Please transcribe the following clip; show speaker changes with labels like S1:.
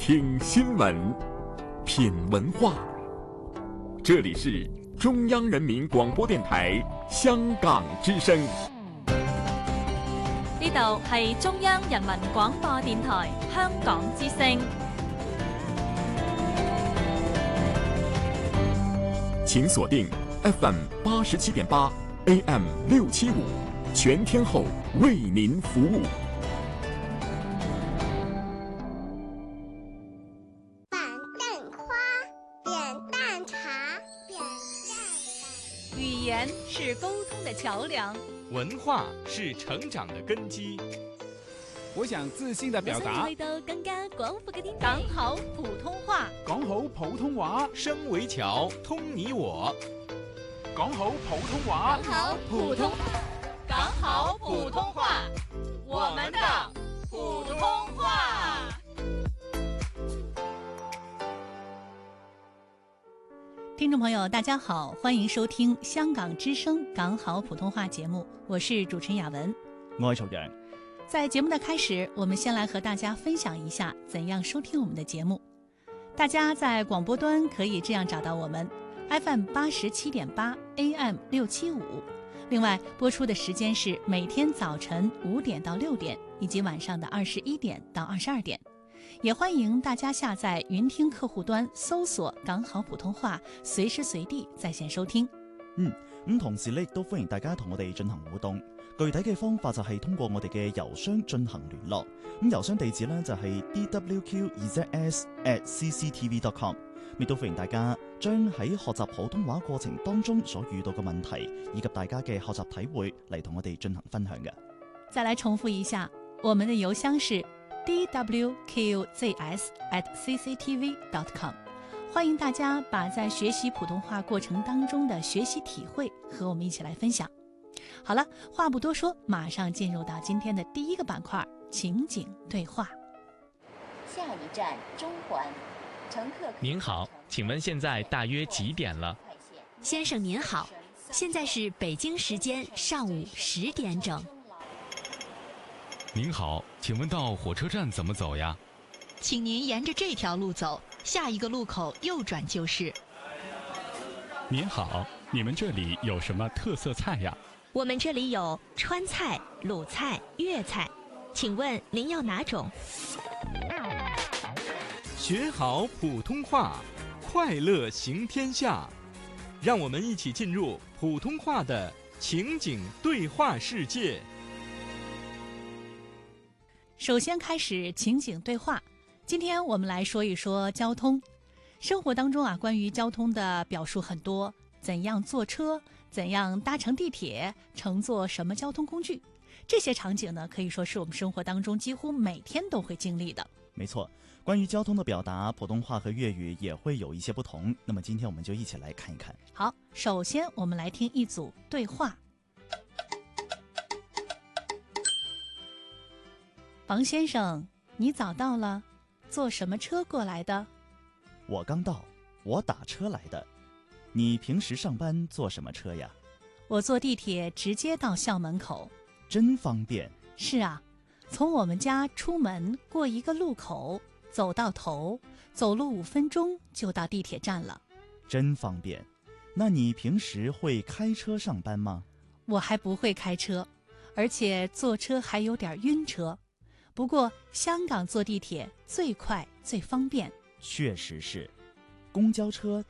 S1: 听新闻，品文化。这里是中央人民广播電台香港之聲。
S2: 呢度係中央人民廣播電台香港之聲。
S1: 請鎖定 FM 87.8 AM 675，全天候為您服務。
S2: 語言是溝通的橋樑，
S3: 文化是成長的根基。
S4: 我想自信地表達，
S2: 去到更加廣闊嘅天地，講好普通話，
S4: 講好普通話，
S3: 聲為橋，通你我。
S4: 講好普通話，
S2: 講好普通，講好普通話，我們的普通話。
S5: 聽眾朋友大家好，歡迎收聽香港之聲港好普通話節目，我是主持人雅文，
S6: 我係曹陽。
S5: 在節目的開始，我們先來和大家分享一下怎樣收聽我們的節目。大家在廣播端可以這樣找到我們 FM 87.8 AM 675，另外播出的時間是每天早晨5點到6點，以及晚上的21點到22點。也歡迎大家下載雲聽客戶端，搜索港好普通話，隨時隨地在線收聽。
S6: 咁同時咧，亦都歡迎大家同我哋進行互動。具體嘅方法就係通過我哋嘅郵箱進行聯絡。咁郵箱地址呢，就係 dwqzs@cctv.com。亦都歡迎大家將喺學習普通話過程當中所遇到嘅問題，以及大家嘅學習體會嚟同我哋進行分享嘅。
S5: 再來重複一下，我們的郵箱是 dwqzs@cctv.com。歡迎大家把在學習普通話過程當中的學習體會和我們一起來分享。好了，話不多說，馬上進入到今天的第一個板塊，情景對話。
S7: 下一站中環，乘客。
S3: 您好，請問現在大約幾點了？
S8: 先生您好，現在是北京時間上午10點整。
S9: 您好，請問到火車站怎麼走呀？
S8: 請您沿着這條路走，下一個路口右轉就是。
S9: 您好，你們這裡有什麼特色菜呀？
S8: 我們這裡有川菜、魯菜、粵菜，請問您要哪種？
S3: 學好普通話，快樂行天下。讓我們一起進入普通話的情景對話世界。
S5: 首先開始情景對話。今天我們來說一說交通。生活當中啊，關於交通的表述很多，怎樣坐車，怎樣搭乘地鐵，乘坐什麼交通工具，這些場景呢，可以說是我們生活當中幾乎每天都會經歷的。
S6: 沒錯，關於交通的表達，普通話和粵語也會有一些不同。那麼今天我們就一起來看一看。
S5: 好，首先我們來聽一組對話。王先生，你早到了，坐什麼車過來的？
S6: 我剛到，我打車來的。你平時上班坐什麼車呀？
S5: 我坐地鐵直接到校門口。
S6: 真方便。
S5: 是啊，從我們家出門過一個路口，走到頭，走路5分鐘就到地鐵站了。
S6: 真方便。那你平時會開車上班嗎？
S5: 我還不會開車，而且坐車還有點暈車。不過香港坐地鐵最快最方便。
S6: 確實是。公交車